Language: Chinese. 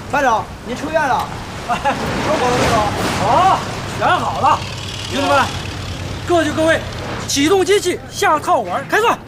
班长，您出院了。 哎，生活了没有？好，选好了。兄弟们，各就各位，启动机器，下套玩，开算。